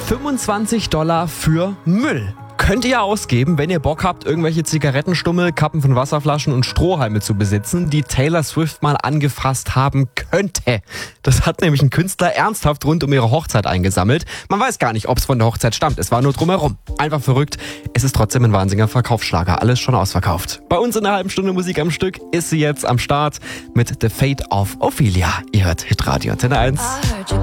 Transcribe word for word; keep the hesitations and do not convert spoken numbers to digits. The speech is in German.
fünfundzwanzig Dollar für Müll. Könnt ihr ausgeben, wenn ihr Bock habt, irgendwelche Zigarettenstummel, Kappen von Wasserflaschen und Strohhalme zu besitzen, die Taylor Swift mal angefasst haben könnte. Das hat nämlich ein Künstler ernsthaft rund um ihre Hochzeit eingesammelt. Man weiß gar nicht, ob es von der Hochzeit stammt. Es war nur drumherum. Einfach verrückt. Es ist trotzdem ein wahnsinniger Verkaufsschlager. Alles schon ausverkauft. Bei uns in einer halben Stunde Musik am Stück ist sie jetzt am Start mit The Fate of Ophelia. Ihr hört Hitradio Antenne eins.